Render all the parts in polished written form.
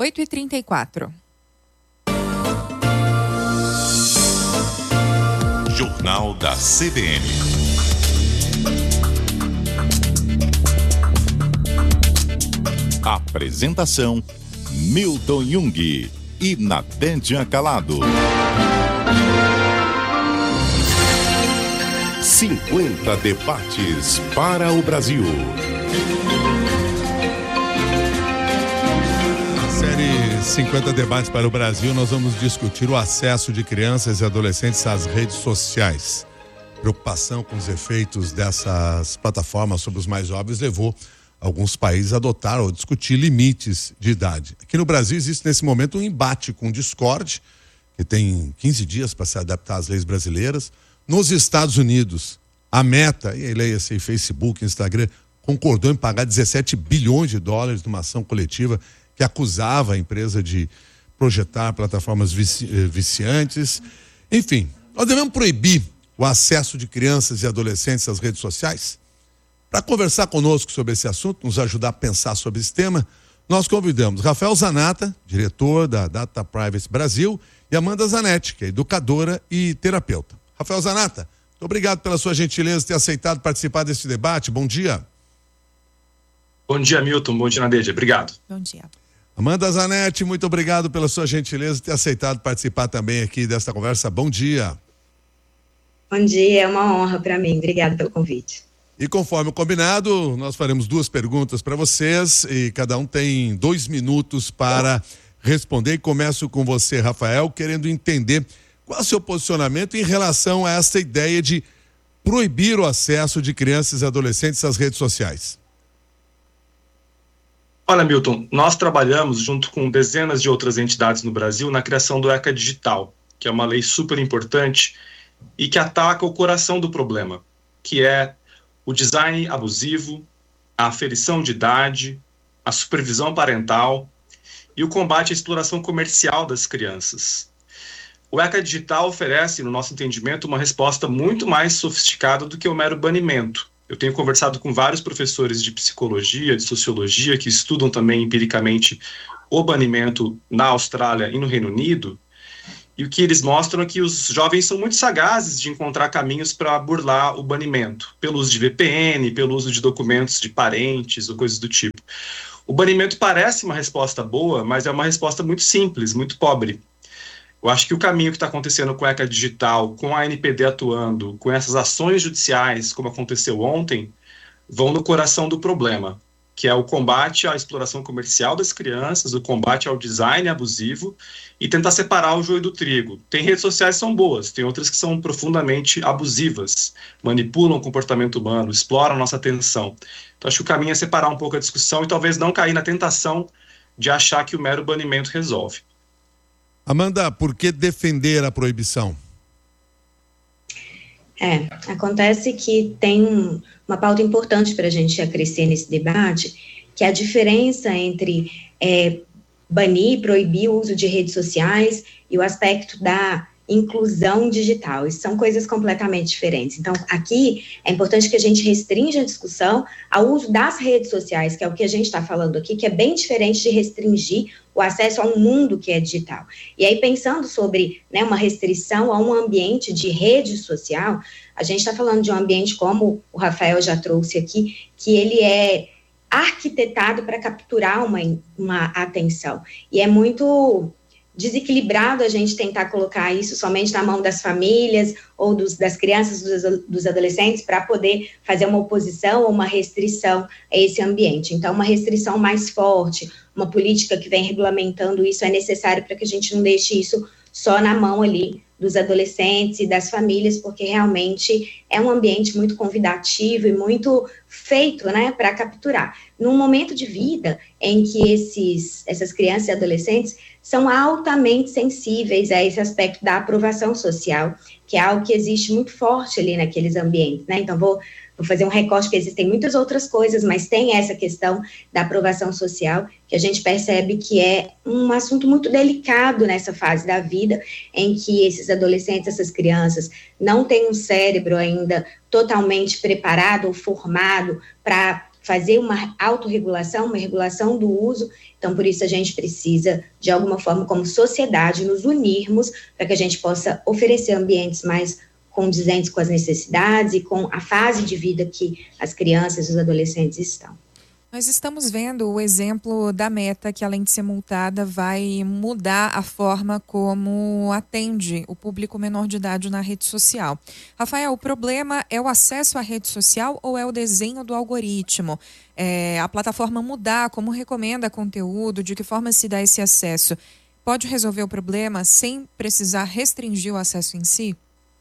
8h34. Jornal da CBN. Apresentação: Milton Jung e Natédia Calado. 50 debates para o Brasil. Na série 50 debates para o Brasil, nós vamos discutir o acesso de crianças e adolescentes às redes sociais. Preocupação com os efeitos dessas plataformas sobre os mais jovens levou alguns países a adotar ou discutir limites de idade. Aqui no Brasil existe nesse momento um embate com o Discord, que tem 15 dias para se adaptar às leis brasileiras. Nos Estados Unidos, a Meta, e aí leia-se Facebook, Instagram, concordou em pagar 17 bilhões de dólares numa ação coletiva que acusava a empresa de projetar plataformas viciantes. Enfim, nós devemos proibir o acesso de crianças e adolescentes às redes sociais? Para conversar conosco sobre esse assunto, nos ajudar a pensar sobre esse tema, nós convidamos Rafael Zanata, diretor da Data Privacy Brasil, e Amanda Zanetti, que é educadora e terapeuta. Rafael Zanata, muito obrigado pela sua gentileza de ter aceitado participar desse debate. Bom dia. Bom dia, Milton. Bom dia, Nadeja. Obrigado. Bom dia. Amanda Zanetti, muito obrigado pela sua gentileza de ter aceitado participar também aqui desta conversa. Bom dia. Bom dia, é uma honra para mim. Obrigada pelo convite. E conforme o combinado, nós faremos 2 perguntas para vocês e cada um tem 2 minutos para responder. E começo com você, Rafael, querendo entender qual é o seu posicionamento em relação a essa ideia de proibir o acesso de crianças e adolescentes às redes sociais. Olha, Milton, nós trabalhamos junto com dezenas de outras entidades no Brasil na criação do ECA Digital, que é uma lei super importante e que ataca o coração do problema, que é o design abusivo, a aferição de idade, a supervisão parental e o combate à exploração comercial das crianças. O ECA Digital oferece, no nosso entendimento, uma resposta muito mais sofisticada do que o mero banimento. Eu tenho conversado com vários professores de psicologia, de sociologia, que estudam também empiricamente o banimento na Austrália e no Reino Unido, e o que eles mostram é que os jovens são muito sagazes de encontrar caminhos para burlar o banimento, pelo uso de VPN, pelo uso de documentos de parentes ou coisas do tipo. O banimento parece uma resposta boa, mas é uma resposta muito simples, muito pobre. Eu acho que o caminho que está acontecendo com a ECA Digital, com a NPD atuando, com essas ações judiciais, como aconteceu ontem, vão no coração do problema, que é o combate à exploração comercial das crianças, o combate ao design abusivo e tentar separar o joio do trigo. Tem redes sociais que são boas, tem outras que são profundamente abusivas, manipulam o comportamento humano, exploram a nossa atenção. Então acho que o caminho é separar um pouco a discussão e talvez não cair na tentação de achar que o mero banimento resolve. Amanda, por que defender a proibição? Acontece que tem uma pauta importante para a gente acrescer nesse debate, que é a diferença entre banir, proibir o uso de redes sociais e o aspecto da inclusão digital. Isso são coisas completamente diferentes. Então, aqui é importante que a gente restrinja a discussão ao uso das redes sociais, que é o que a gente está falando aqui, que é bem diferente de restringir o acesso a um mundo que é digital. E aí, pensando sobre uma restrição a um ambiente de rede social, a gente está falando de um ambiente, como o Rafael já trouxe aqui, que ele é arquitetado para capturar uma atenção. E é muito desequilibrado a gente tentar colocar isso somente na mão das famílias ou das crianças, dos adolescentes, para poder fazer uma oposição ou uma restrição a esse ambiente. Então, uma restrição mais forte, uma política que vem regulamentando isso é necessário para que a gente não deixe isso só na mão ali dos adolescentes e das famílias, porque realmente é um ambiente muito convidativo e muito feito, para capturar. Num momento de vida em que essas crianças e adolescentes são altamente sensíveis a esse aspecto da aprovação social, que é algo que existe muito forte ali naqueles ambientes, Então, vou fazer um recorte, que existem muitas outras coisas, mas tem essa questão da aprovação social, que a gente percebe que é um assunto muito delicado nessa fase da vida, em que esses adolescentes, essas crianças, não têm um cérebro ainda totalmente preparado ou formado para fazer uma autorregulação, uma regulação do uso. Então, por isso a gente precisa, de alguma forma, como sociedade, nos unirmos para que a gente possa oferecer ambientes mais condizentes com as necessidades e com a fase de vida que as crianças e os adolescentes estão. Nós estamos vendo o exemplo da Meta, que além de ser multada, vai mudar a forma como atende o público menor de idade na rede social. Rafael, o problema é o acesso à rede social ou é o desenho do algoritmo? A plataforma mudar como recomenda conteúdo, de que forma se dá esse acesso? Pode resolver o problema sem precisar restringir o acesso em si?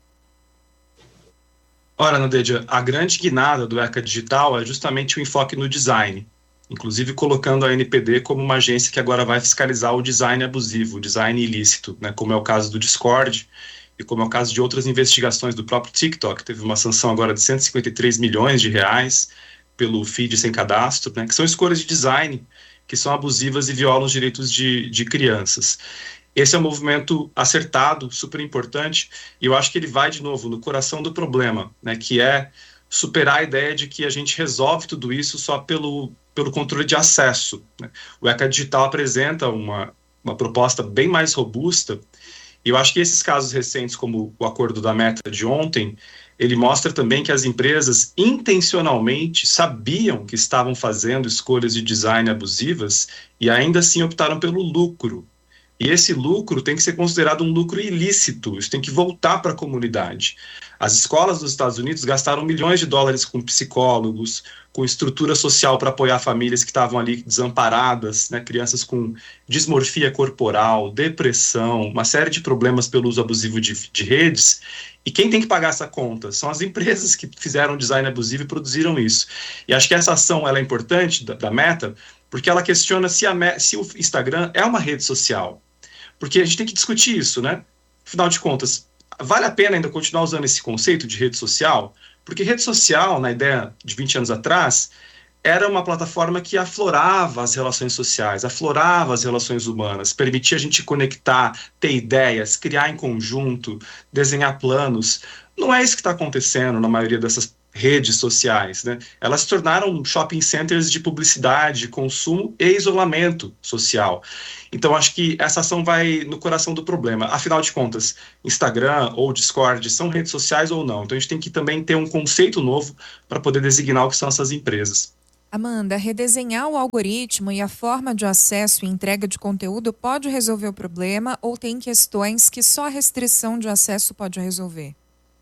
Ora, Nadeja, a grande guinada do ECA Digital é justamente o enfoque no design, inclusive colocando a NPD como uma agência que agora vai fiscalizar o design abusivo, o design ilícito, né, como é o caso do Discord e como é o caso de outras investigações do próprio TikTok. Teve uma sanção agora de 153 milhões de reais pelo feed sem cadastro, né, que são escolhas de design que são abusivas e violam os direitos de crianças. Esse é um movimento acertado, super importante, e eu acho que ele vai, de novo, no coração do problema, né, que é superar a ideia de que a gente resolve tudo isso só pelo controle de acesso, né. O ECA Digital apresenta uma proposta bem mais robusta, e eu acho que esses casos recentes, como o acordo da Meta de ontem, ele mostra também que as empresas intencionalmente sabiam que estavam fazendo escolhas de design abusivas e ainda assim optaram pelo lucro. E esse lucro tem que ser considerado um lucro ilícito, isso tem que voltar para a comunidade. As escolas dos Estados Unidos gastaram milhões de dólares com psicólogos, com estrutura social para apoiar famílias que estavam ali desamparadas, né, crianças com dismorfia corporal, depressão, uma série de problemas pelo uso abusivo de redes. E quem tem que pagar essa conta? São as empresas que fizeram design abusivo e produziram isso. E acho que essa ação ela é importante da Meta, porque ela questiona se o Instagram é uma rede social. Porque a gente tem que discutir isso, né? Afinal de contas, vale a pena ainda continuar usando esse conceito de rede social? Porque rede social, na ideia de 20 anos atrás, era uma plataforma que aflorava as relações sociais, aflorava as relações humanas, permitia a gente conectar, ter ideias, criar em conjunto, desenhar planos. Não é isso que está acontecendo na maioria dessas redes sociais, né? Elas se tornaram shopping centers de publicidade, consumo e isolamento social. Então, acho que essa ação vai no coração do problema. Afinal de contas, Instagram ou Discord são redes sociais ou não? Então, a gente tem que também ter um conceito novo para poder designar o que são essas empresas. Amanda, redesenhar o algoritmo e a forma de acesso e entrega de conteúdo pode resolver o problema ou tem questões que só a restrição de acesso pode resolver?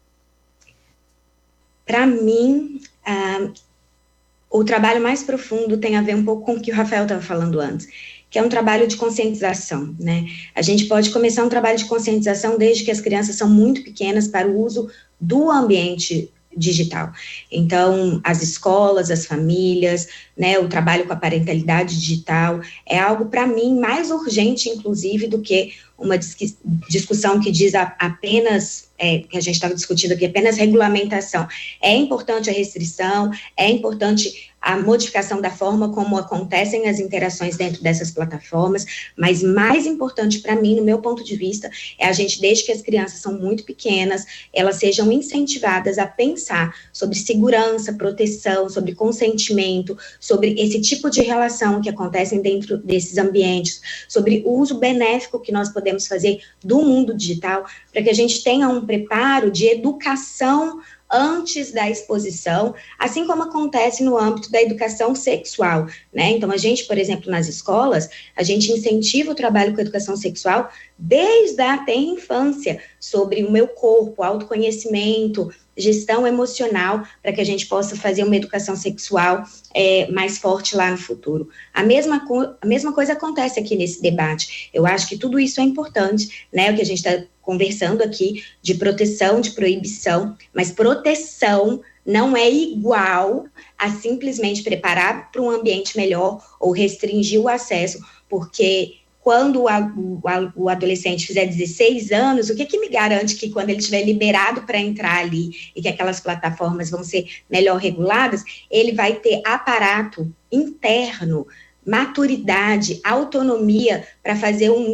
Para mim, o trabalho mais profundo tem a ver um pouco com o que o Rafael estava falando antes, que é um trabalho de conscientização, né? A gente pode começar um trabalho de conscientização desde que as crianças são muito pequenas para o uso do ambiente digital. Então, as escolas, as famílias, né, o trabalho com a parentalidade digital é algo, para mim, mais urgente, inclusive, do que uma discussão que diz apenas, que a gente estava discutindo aqui, apenas regulamentação. É importante a restrição, é importante a modificação da forma como acontecem as interações dentro dessas plataformas, mas mais importante para mim, no meu ponto de vista, é a gente, desde que as crianças são muito pequenas, elas sejam incentivadas a pensar sobre segurança, proteção, sobre consentimento, sobre esse tipo de relação que acontecem dentro desses ambientes, sobre o uso benéfico que nós podemos fazer do mundo digital, para que a gente tenha um preparo de educação antes da exposição, assim como acontece no âmbito da educação sexual, né? Então, a gente, por exemplo, nas escolas, a gente incentiva o trabalho com a educação sexual desde a infância, sobre o meu corpo, autoconhecimento, gestão emocional, para que a gente possa fazer uma educação sexual mais forte lá no futuro. A mesma coisa acontece aqui nesse debate. Eu acho que tudo isso é importante, né? O que a gente está conversando aqui de proteção, de proibição, mas proteção não é igual a simplesmente preparar para um ambiente melhor ou restringir o acesso, porque quando o adolescente fizer 16 anos, o que me garante que quando ele estiver liberado para entrar ali e que aquelas plataformas vão ser melhor reguladas, ele vai ter aparato interno, maturidade, autonomia para fazer um uso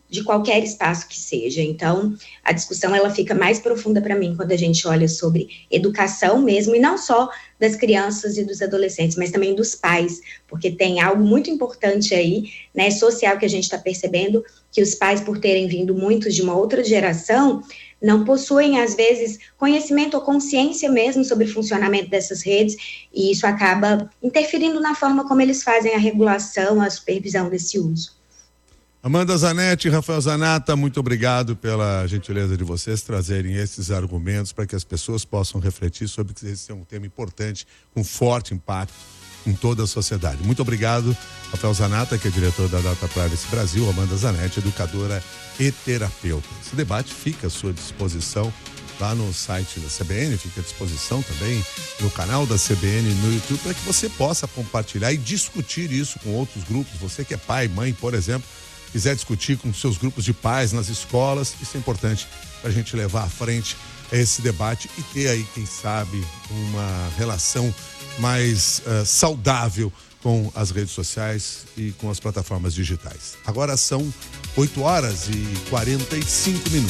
de qualquer espaço que seja. Então, a discussão ela fica mais profunda para mim quando a gente olha sobre educação mesmo, e não só das crianças e dos adolescentes, mas também dos pais, porque tem algo muito importante aí, né, social, que a gente está percebendo, que os pais, por terem vindo muitos de uma outra geração, não possuem, às vezes, conhecimento ou consciência mesmo sobre o funcionamento dessas redes, e isso acaba interferindo na forma como eles fazem a regulação, a supervisão desse uso. Amanda Zanetti e Rafael Zanata, muito obrigado pela gentileza de vocês trazerem esses argumentos para que as pessoas possam refletir sobre que esse é um tema importante, com forte impacto em toda a sociedade. Muito obrigado, Rafael Zanata, que é diretor da Data Privacy Brasil, Amanda Zanetti, educadora e terapeuta. Esse debate fica à sua disposição lá no site da CBN, fica à disposição também no canal da CBN no YouTube, para que você possa compartilhar e discutir isso com outros grupos. Você que é pai, mãe, por exemplo, quiser discutir com seus grupos de pais nas escolas, isso é importante para a gente levar à frente esse debate e ter aí, quem sabe, uma relação mais saudável com as redes sociais e com as plataformas digitais. Agora são 8h45.